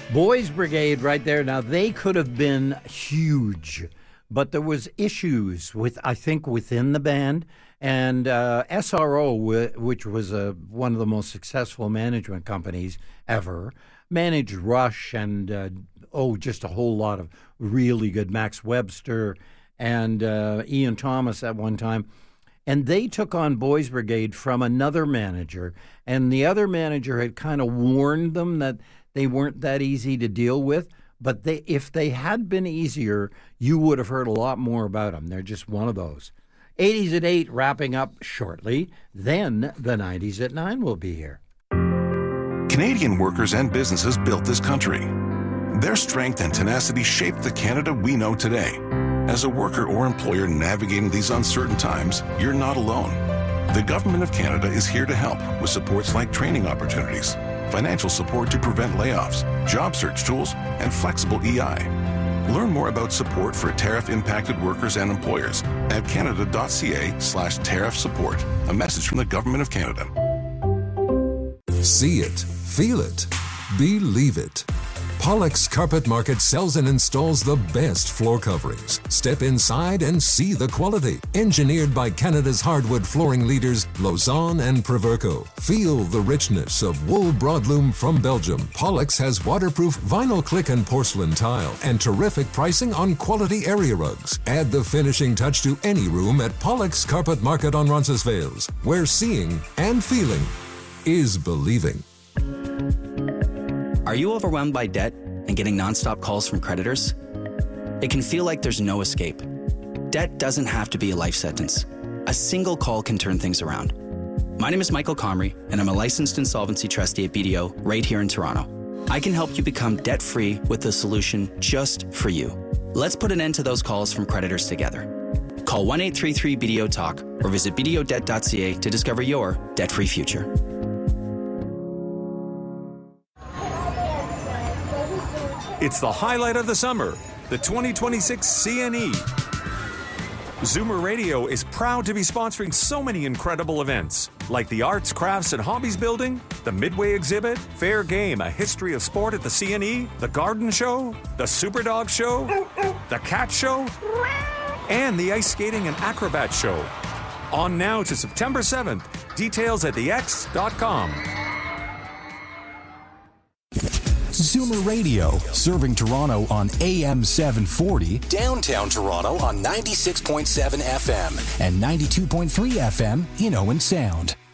Boys Brigade right there. Now, they could have been huge, but there was issues I think, within the band. And SRO, which was one of the most successful management companies ever, managed Rush and, just a whole lot of really good Max Webster and Ian Thomas at one time. And they took on Boys Brigade from another manager, and the other manager had kind of warned them that they weren't that easy to deal with. But if they had been easier, you would have heard a lot more about them. They're just one of those. 80s at 8 wrapping up shortly. Then the 90s at 9 will be here. Canadian workers and businesses built this country. Their strength and tenacity shaped the Canada we know today. As a worker or employer navigating these uncertain times, you're not alone. The Government of Canada is here to help with supports like training opportunities, financial support to prevent layoffs, job search tools, and flexible EI. Learn more about support for tariff-impacted workers and employers at canada.ca/tariff support. A message from the Government of Canada. See it, feel it, believe it. Pollock's Carpet Market sells and installs the best floor coverings. Step inside and see the quality. Engineered by Canada's hardwood flooring leaders, Lausanne and Proverco. Feel the richness of wool broadloom from Belgium. Pollock's has waterproof vinyl click and porcelain tile and terrific pricing on quality area rugs. Add the finishing touch to any room at Pollock's Carpet Market on Roncesvalles, where seeing and feeling is believing. Are you overwhelmed by debt and getting nonstop calls from creditors? It can feel like there's no escape. Debt doesn't have to be a life sentence. A single call can turn things around. My name is Michael Comrie, and I'm a licensed insolvency trustee at BDO right here in Toronto. I can help you become debt-free with a solution just for you. Let's put an end to those calls from creditors together. Call 1-833-BDO-TALK or visit bdodebt.ca to discover your debt-free future. It's the highlight of the summer, the 2026 CNE. Zoomer Radio is proud to be sponsoring so many incredible events, like the Arts, Crafts, and Hobbies Building, the Midway Exhibit, Fair Game, a history of sport at the CNE, the Garden Show, the Superdog Show, the Cat Show, and the Ice Skating and Acrobat Show. On now to September 7th. Details at thex.com. Zoomer Radio, serving Toronto on AM 740, downtown Toronto on 96.7 FM and 92.3 FM in Owen Sound.